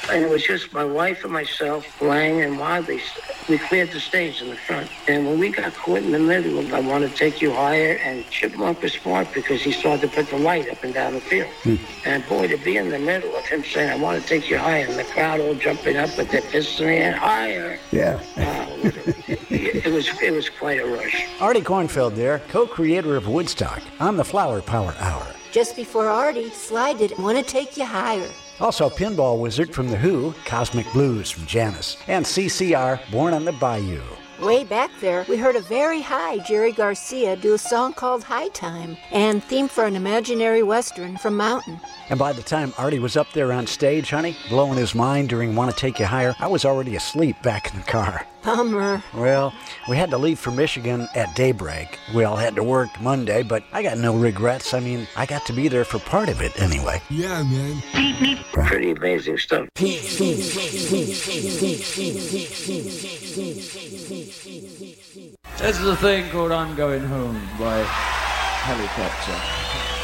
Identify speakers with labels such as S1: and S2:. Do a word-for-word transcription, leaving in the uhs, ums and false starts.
S1: And it was just my wife and myself, Lang and Wadley. We cleared the stage in the front. And when we got caught in the middle of I Want to Take You Higher, and Chipmunk was smart because he started to put the light up and down the field. Hmm. And boy, to be in the middle of him saying, I want to take you higher, and the crowd all jumping up with their fists in the air, higher.
S2: Yeah.
S1: Uh, it, it was it was quite a rush.
S3: Artie Kornfeld there, co-creator of Woodstock, on the Flower Power Hour.
S4: Just before Artie, Sly did Want to Take You Higher.
S3: Also, Pinball Wizard from The Who, Cosmic Blues from Janis, and C C R, Born on the Bayou.
S4: Way back there, we heard a very high Jerry Garcia do a song called High Time, and theme for an imaginary western from Mountain.
S3: And by the time Artie was up there on stage, honey, blowing his mind during Want to Take You Higher, I was already asleep back in the car.
S4: Bummer.
S3: Well, we had to leave for Michigan at daybreak. We all had to work Monday, but I got no regrets. I mean, I got to be there for part of it anyway.
S2: Yeah, man.
S1: Pretty amazing stuff.
S5: This is a thing called I'm Going Home by Helicopter.